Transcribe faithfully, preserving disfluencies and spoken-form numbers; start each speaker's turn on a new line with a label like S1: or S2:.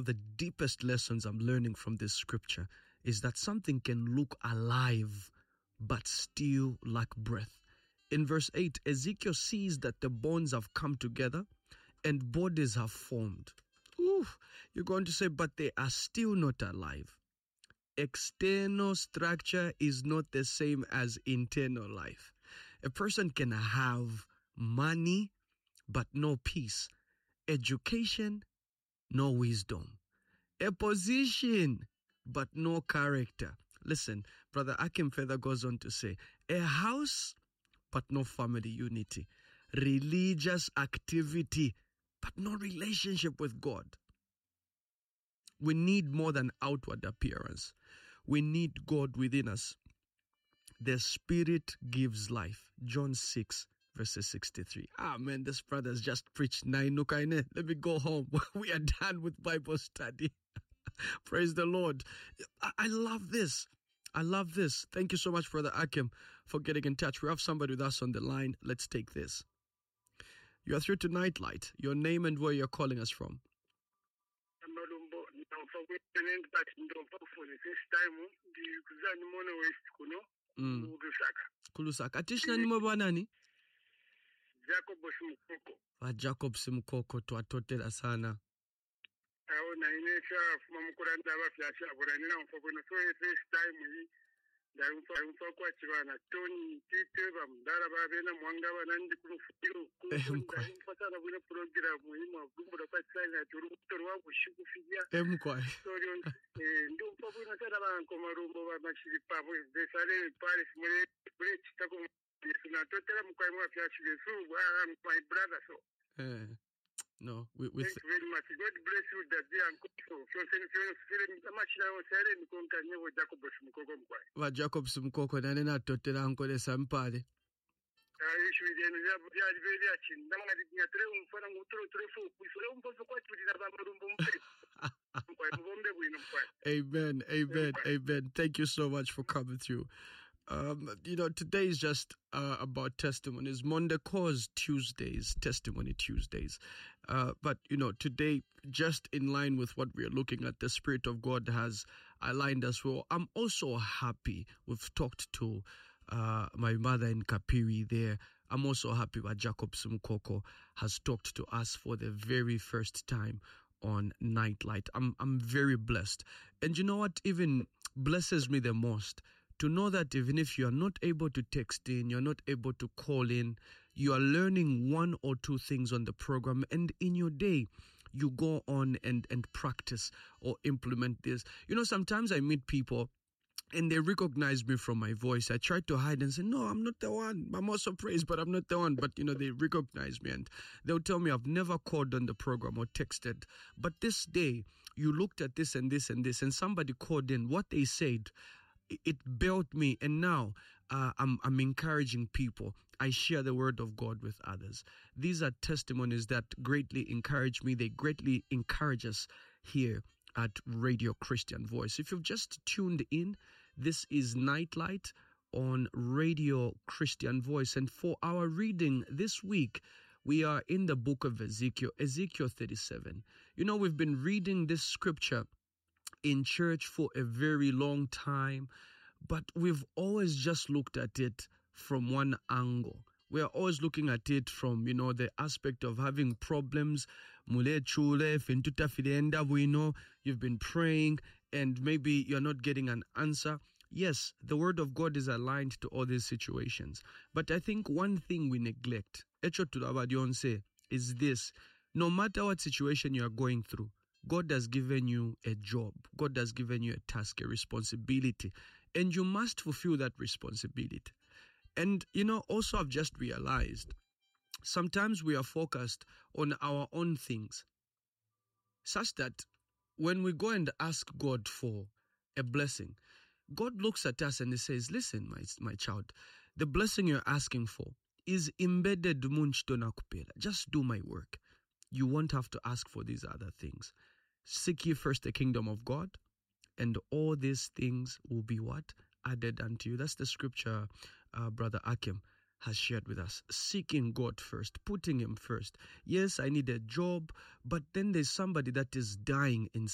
S1: of the deepest lessons I'm learning from this scripture is that something can look alive but still lack breath. In verse eight, Ezekiel sees that the bones have come together and bodies have formed. Ooh, you're going to say, but they are still not alive. External structure is not the same as internal life. A person can have money, but no peace. Education, no wisdom. A position, but no character. Listen, Brother Akim further goes on to say, a house, but no family unity. Religious activity, but no relationship with God. We need more than outward appearance. We need God within us. The Spirit gives life. John six, verses sixty-three. Ah, man, this brother's just preached nine. Let me go home. We are done with Bible study. Praise the Lord. I, I love this. I love this. Thank you so much, Brother Akim, for getting in touch. We have somebody with us on the line. Let's take this. You are through to Nightlight. Your name and where you're calling us from.
S2: Mm.
S1: Kulusaka. Atishna ni mwanani?
S2: Jacob Simukoko.
S1: Va Jacob Simukoko twatotela sana.
S2: Awo na inesha mamukuranda abafyasha buranira mfobona so first time yi da mfa mfa kwa chibana Tony Tite bamdara babena mwanga banandi kurufiro ko mfata na bune program yi mabumbu da kwatsanya turu mutorwa kushikufija
S1: emkwa
S2: story eh ndo mfobona sana banko marumbo ba mashiri pabo desale Paris mure bure chitako na totela mkwai mwa fyashi besu my brother so
S1: eh no, we, we
S2: thank you very much. God bless you, Daddy and Coco. So, send you feeling much now. Sere ni konka nyevo Jacob Simukoko mkwai.
S1: Va Jacob Simukoko na nena totela ankole sampale.
S2: Ah, issue de ni ya ya very achin. Ndanga ni ya tre umfana ngutro tre fo. Kusore umpozo kwa tuli na bamba rumbo mpe. Mkwai mbombe bwino mkwai.
S1: Amen. Amen. Amen. Thank you so much for coming through. Um, you know, today is just uh, about testimonies. Monday calls Tuesdays, Testimony Tuesdays. Uh, but, you know, today, just in line with what we are looking at, the Spirit of God has aligned us well. I'm also happy. We've talked to uh, my mother in Kapiri there. I'm also happy that Jacob Simukoko has talked to us for the very first time on Nightlight. I'm, I'm very blessed. And you know what even blesses me the most? To know that even if you are not able to text in, you're not able to call in, you are learning one or two things on the program, and in your day, you go on and, and practice or implement this. You know, sometimes I meet people and they recognize me from my voice. I try to hide and say, no, I'm not the one. I'm also praised, but I'm not the one. But, you know, they recognize me and they'll tell me I've never called on the program or texted. But this day, you looked at this and this and this, and somebody called in. What they said, it built me, and now uh, I'm I'm encouraging people. I share the word of God with others. These are testimonies that greatly encourage me. They greatly encourage us here at Radio Christian Voice. If you've just tuned in, this is Nightlight on Radio Christian Voice. And for our reading this week, we are in the book of Ezekiel, Ezekiel thirty-seven. You know, we've been reading this scripture in church for a very long time, but we've always just looked at it from one angle. We are always looking at it from, you know, the aspect of having problems. Mule chule, fintuta filenda, we know you've been praying and maybe you're not getting an answer. Yes, the word of God is aligned to all these situations. But I think one thing we neglect, echo tulabadionse, is this: no matter what situation you are going through, God has given you a job. God has given you a task, a responsibility, and you must fulfill that responsibility. And, you know, also I've just realized sometimes we are focused on our own things, such that when we go and ask God for a blessing, God looks at us and he says, listen, my, my child, the blessing you're asking for is embedded munchtona kupela. Just do my work. You won't have to ask for these other things. Seek ye first the kingdom of God, and all these things will be what? Added unto you. That's the scripture uh, Brother Akim has shared with us. Seeking God first, putting him first. Yes, I need a job, but then there's somebody that is dying in